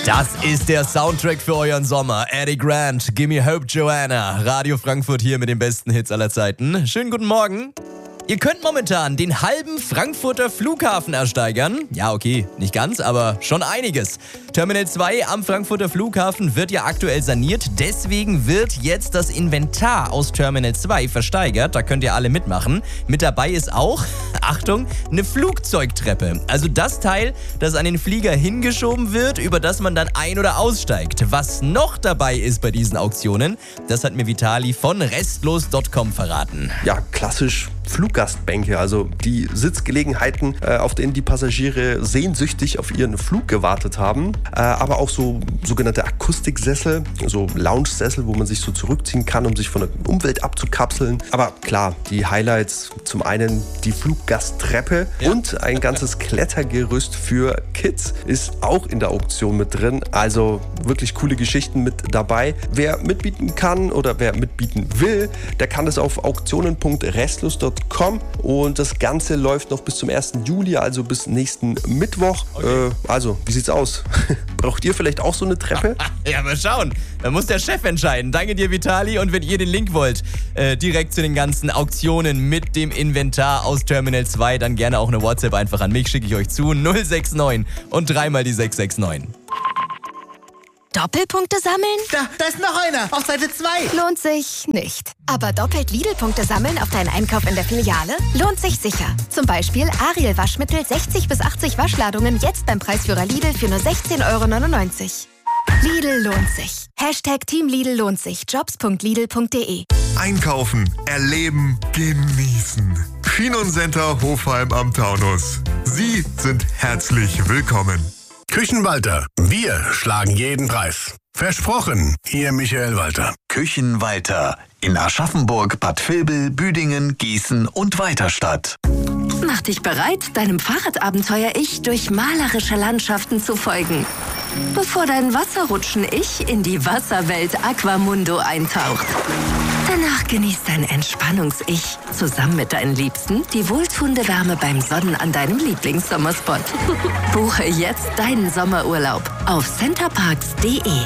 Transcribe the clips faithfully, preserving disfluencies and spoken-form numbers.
Das ist der Soundtrack für euren Sommer. Eddie Grant, Gimme Hope Joanna. Radio Frankfurt hier mit den besten Hits aller Zeiten. Schönen guten Morgen. Ihr könnt momentan den halben Frankfurter Flughafen ersteigern. Ja, okay, nicht ganz, aber schon einiges. Terminal zwei am Frankfurter Flughafen wird ja aktuell saniert. Deswegen wird jetzt das Inventar aus Terminal zwei versteigert. Da könnt ihr alle mitmachen. Mit dabei ist auch, Achtung, eine Flugzeugtreppe. Also das Teil, das an den Flieger hingeschoben wird, über das man dann ein- oder aussteigt. Was noch dabei ist bei diesen Auktionen, das hat mir Vitali von restlos Punkt com verraten. Ja, klassisch Fluggastbänke, also die Sitzgelegenheiten, äh, auf denen die Passagiere sehnsüchtig auf ihren Flug gewartet haben, äh, aber auch so sogenannte Akustiksessel, so Lounge-Sessel, wo man sich so zurückziehen kann, um sich von der Umwelt abzukapseln. Aber klar, die Highlights, zum einen die Fluggasttreppe ja. und ein ganzes Klettergerüst für Kids ist auch in der Auktion mit drin. Also wirklich coole Geschichten mit dabei. Wer mitbieten kann oder wer mitbieten will, der kann das auf auktionen punkt restlos punkt com und das Ganze läuft noch bis zum ersten Juli, also bis nächsten Mittwoch. Okay. Äh, also, wie sieht's aus? Braucht ihr vielleicht auch so eine Treppe? Ja, mal schauen. Da muss der Chef entscheiden. Danke dir, Vitali. Und wenn ihr den Link wollt, äh, direkt zu den ganzen Auktionen mit dem Inventar aus Terminal zwei, dann gerne auch eine WhatsApp einfach an mich, schicke ich euch zu. null sechs neun und dreimal die sechs sechs neun. Doppelpunkte sammeln? Da, da ist noch einer, auf Seite zwei. Lohnt sich nicht. Aber doppelt Lidl-Punkte sammeln auf deinen Einkauf in der Filiale? Lohnt sich sicher. Zum Beispiel Ariel Waschmittel sechzig bis achtzig Waschladungen jetzt beim Preisführer Lidl für nur sechzehn Euro neunundneunzig. Lidl lohnt sich. Hashtag Team Lidl lohnt sich. jobs punkt lidl punkt de. Einkaufen, erleben, genießen. Kinoncenter Hofheim am Taunus. Sie sind herzlich willkommen. Küchenwalter, wir schlagen jeden Preis. Versprochen, Ihr Michael Walter. Küchenwalter in Aschaffenburg, Bad Vilbel, Büdingen, Gießen und Weiterstadt. Mach dich bereit, deinem Fahrradabenteuer-Ich durch malerische Landschaften zu folgen. Bevor dein Wasserrutschen-Ich in die Wasserwelt Aquamundo eintaucht. Danach genießt dein Entspannungs-Ich zusammen mit deinen Liebsten die wohltuende Wärme beim Sonnen an deinem Lieblingssommerspot. Buche jetzt deinen Sommerurlaub auf centerparks punkt de.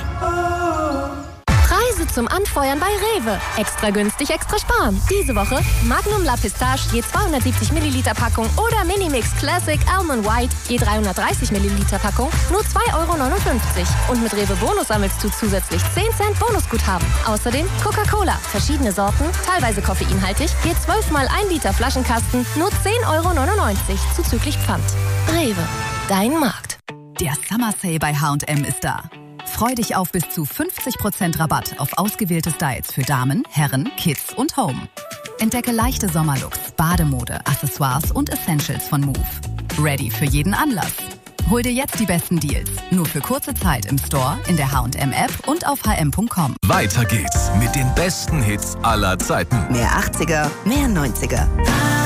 Preise zum Anfeuern bei Rewe. Extra günstig, extra sparen. Diese Woche Magnum La Pistache je zweihundertsiebzig Milliliter Packung oder Minimix Classic Almond White je dreihundertdreißig Milliliter Packung nur zwei Euro neunundfünfzig. Und mit Rewe Bonus sammelst du zusätzlich zehn Cent Bonusguthaben. Außerdem Coca-Cola, verschiedene Sorten, teilweise koffeinhaltig, je zwölf mal ein Liter Flaschenkasten nur zehn Euro neunundneunzig zuzüglich Pfand. Rewe, dein Markt. Der Summer Sale bei H und M ist da. Freu dich auf bis zu fünfzig Prozent Rabatt auf ausgewählte Styles für Damen, Herren, Kids und Home. Entdecke leichte Sommerlooks, Bademode, Accessoires und Essentials von Move. Ready für jeden Anlass. Hol dir jetzt die besten Deals. Nur für kurze Zeit im Store, in der H und M App und auf h m punkt com. Weiter geht's mit den besten Hits aller Zeiten. Mehr achtziger, mehr neunziger.